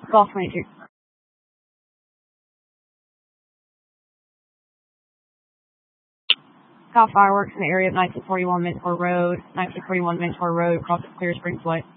Golf 22. Golf fireworks in the area of 1941 Mentor Road, across the Clear Springs Way.